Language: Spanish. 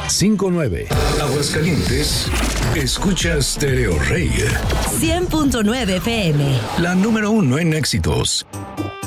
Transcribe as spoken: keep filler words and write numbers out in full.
cinco nueve. Aguascalientes, escucha Stereo Rey. cien punto nueve F M. La número uno en éxitos.